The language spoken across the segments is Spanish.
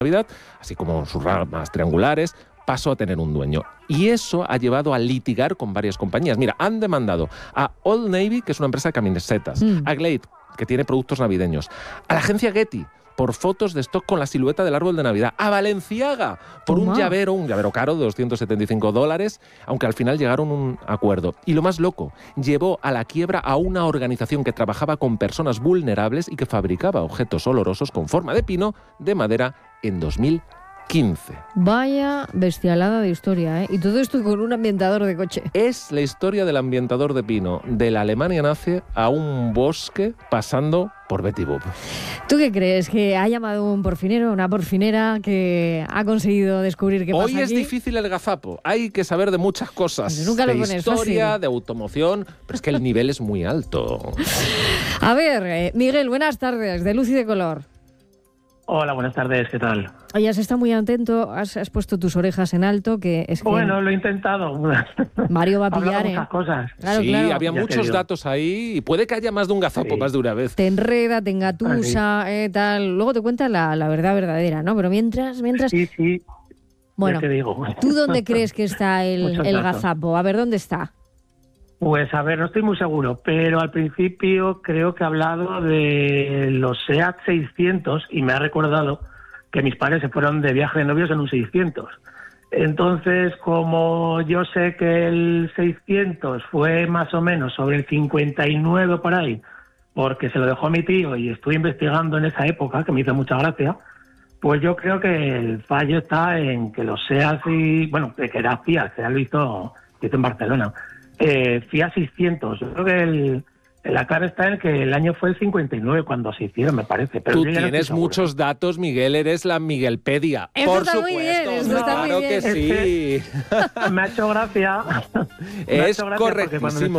Navidad, así como sus ramas triangulares, pasó a tener un dueño. Y eso ha llevado a litigar con varias compañías. Mira, han demandado a Old Navy, que es una empresa de camisetas, a Glade, que tiene productos navideños, a la agencia Getty, por fotos de stock con la silueta del árbol de Navidad, a Balenciaga, por un llavero caro de $275, aunque al final llegaron a un acuerdo. Y lo más loco, llevó a la quiebra a una organización que trabajaba con personas vulnerables y que fabricaba objetos olorosos con forma de pino de madera en 2015. Vaya bestialada de historia, ¿eh? Y todo esto con un ambientador de coche. Es la historia del ambientador de pino de la Alemania nazi a un bosque pasando por Betty Boop. ¿Tú qué crees? ¿Que ha llamado un porfinero, una porfinera que ha conseguido descubrir qué pasa Hoy es aquí? difícil el gazapo. Hay que saber de muchas cosas. Pues nunca lo de pones historia, fácil. de automoción, pero es que el nivel es muy alto. A ver, Miguel, buenas tardes, de Luz y de Color. Hola, buenas tardes, ¿qué tal? Oye, has estado muy atento, has puesto tus orejas en alto, que es que Bueno, lo he intentado. Mario va a Hablado pillar, muchas cosas. Claro, sí, claro. había Ya te muchos digo. datos ahí y puede que haya más de un gazapo, Sí. más de una vez. Te enreda, te engatusa, tal. Luego te cuenta la verdad verdadera, ¿no? Pero mientras... Sí, Bueno, ya te digo. ¿tú dónde crees que está el Muchos datos. gazapo? A ver, ¿dónde está? Pues a ver, no estoy muy seguro, pero al principio creo que ha hablado de los SEAT 600 y me ha recordado que mis padres se fueron de viaje de novios en un 600. Entonces, como yo sé que el 600 fue más o menos sobre el 59 por ahí, porque se lo dejó a mi tío y estuve investigando en esa época, que me hizo mucha gracia, pues yo creo que el fallo está en que los SEAT, que era Fiat, SEAT lo hizo en Barcelona, Fiat 600, yo creo que la clave está en que el año fue el 59 cuando se hicieron, me parece. Pero Tú yo ya no tienes estoy seguro. muchos datos, Miguel, eres la Miguelpedia. Esto Por está muy supuesto, bien, esto está muy claro bien. que Es sí. Me ha hecho gracia. Es Porque cuando correctísimo.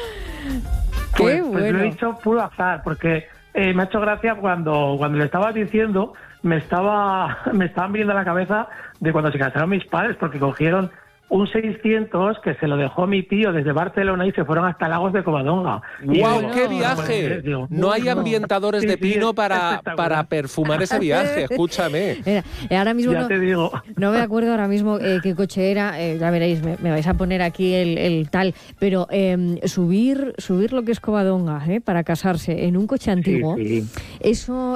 Qué pues bueno. lo he dicho puro azar, porque me ha hecho gracia cuando le estabas diciendo, me estaban viendo a la cabeza de cuando se casaron mis padres, porque cogieron un 600 que se lo dejó mi tío desde Barcelona y se fueron hasta Lagos de Covadonga. ¡Guau, Bueno, qué viaje! digo, No hay bueno. ambientadores Sí, de sí, pino es para espectacular. perfumar ese viaje, escúchame. Mira, ahora mismo Ya te digo. no me acuerdo ahora mismo qué coche era, ya veréis, me vais a poner aquí el tal, pero subir lo que es Covadonga para casarse en un coche antiguo, Sí. eso...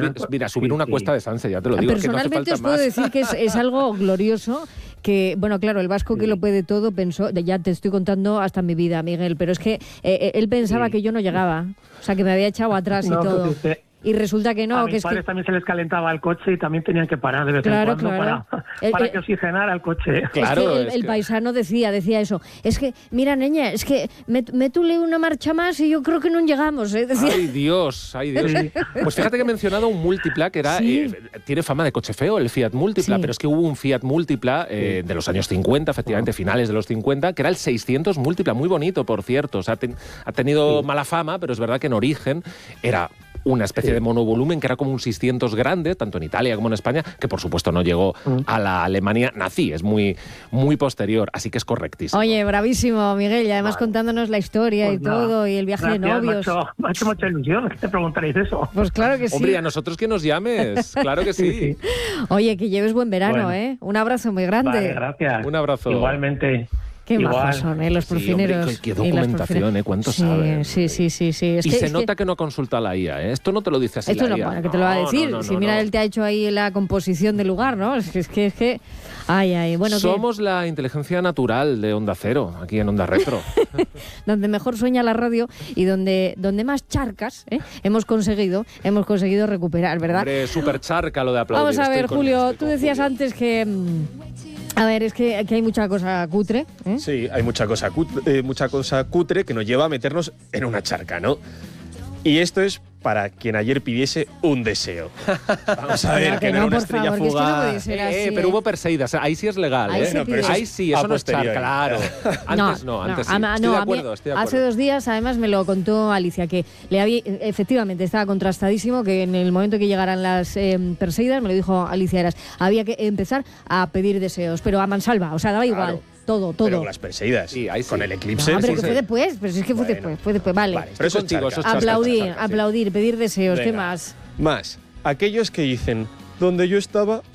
Subir una sí. cuesta de Sanse, ya te lo digo. Es que no hace personalmente falta os puedo más. decir que es algo glorioso, que, bueno, claro, el vasco que lo puede todo pensó, ya te estoy contando hasta mi vida, Miguel, pero es que él pensaba Sí. que yo no llegaba, o sea, que me había echado atrás y No, todo. pues usted- Y resulta que no, a que mis es padres que... también se les calentaba el coche y también tenían que parar de vez Claro, en cuando claro. para que oxigenara el coche. Claro, es que el paisano decía eso. Es que, mira, niña, es que métule una marcha más y yo creo que no llegamos, decía. Ay, Dios, ay, Dios. Sí. Pues fíjate que he mencionado un Multipla que era, Sí. tiene fama de coche feo, el Fiat Multipla, Sí. pero es que hubo un Fiat Multipla de los años 50, efectivamente, finales de los 50, que era el 600 Multipla, muy bonito, por cierto. O sea, ha tenido mala fama, pero es verdad que en origen era una especie de monovolumen que era como un 600 grande, tanto en Italia como en España, que por supuesto no llegó a la Alemania nazi, es muy, muy posterior, así que es correctísimo. Oye, bravísimo, Miguel, y además Vale. contándonos la historia Pues y nada, todo, y el viaje de gracias, novios. Me ha hecho mucha ilusión que te preguntaréis eso. Pues claro que sí. Hombre, y a nosotros que nos llames, claro que sí. Oye, que lleves buen verano, Bueno. Un abrazo muy grande. Vale, gracias. Un abrazo. Igualmente. Qué Igual. majos son, los Sí, hombre, porfineros. qué y las documentación, porfineras. cuánto Sí, saben. Sí. Es Y que- se es nota que... que no consulta la IA, ¿eh? Esto no te lo dice así Esto la no, IA. bueno, que te lo va a decir. No, si mira, no. él te ha hecho ahí la composición del lugar, ¿no? Es que... Ay, bueno, que Somos la inteligencia natural de Onda Cero, aquí en Onda Retro. donde mejor sueña la radio y donde más charcas hemos conseguido recuperar, ¿verdad? Hombre, súper charca lo de aplaudir. Vamos a estoy ver, con- Julio, estoy tú con decías Julio. antes que... a ver, es que aquí hay mucha cosa cutre, ¿eh? Sí, hay mucha cosa cutre que nos lleva a meternos en una charca, ¿no? Y esto es para quien ayer pidiese un deseo. Vamos a ver, No, que no era una por estrella favor, que es que no fugaz. puede ser así, Pero hubo Perseidas, ahí sí es legal, Ahí ¿eh? se pide. Ahí sí, eso A no es charca, posteriori. claro. Antes no, antes sí. a Estoy de mí acuerdo, estoy de acuerdo. hace 2 días, además, me lo contó Alicia, que le había, efectivamente estaba contrastadísimo, que en el momento que llegaran las Perseidas, me lo dijo Alicia Eras, había que empezar a pedir deseos, pero a mansalva, o sea, daba igual, Claro. todo. Pero con las Perseidas, Sí, ahí sí. con el eclipse. No, pero sí, que fue después, pero si es que fue Bueno. después, vale. Vale, pero eso es contigo, charca. eso es charca. Aplaudir, charca, sí. aplaudir, pedir deseos, ¿qué Venga. más? Más, aquellos que dicen, donde yo estaba